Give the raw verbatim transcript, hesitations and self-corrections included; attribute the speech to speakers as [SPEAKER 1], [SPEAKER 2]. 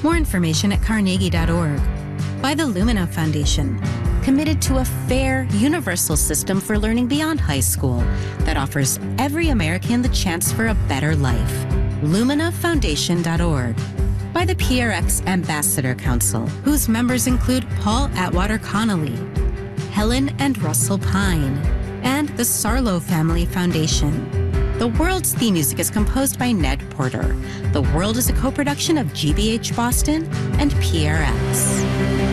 [SPEAKER 1] More information at carnegie dot org. By the Lumina Foundation, committed to a fair, universal system for learning beyond high school that offers every American the chance for a better life. lumina foundation dot org. By the P R X Ambassador Council, whose members include Paul Atwater Connolly, Helen and Russell Pine, and the Sarlo Family Foundation. The World's theme music is composed by Ned Porter. The World is a co-production of G B H Boston and P R X.